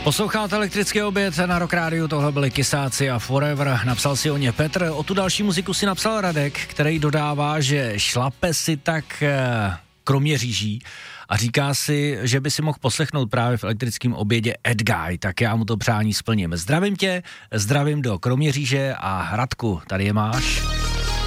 Posloucháte Elektrický oběd na Rock Rádiu, tohle byli Kysáci a Forever, napsal si o ně Petr, o tu další muziku si napsal Radek, který dodává, že šlape si tak Kroměříží a říká si, že by si mohl poslechnout právě v Elektrickém obědě Edguy, tak já mu to přání splním. Zdravím tě, zdravím do Kroměříže a Radku, tady je máš.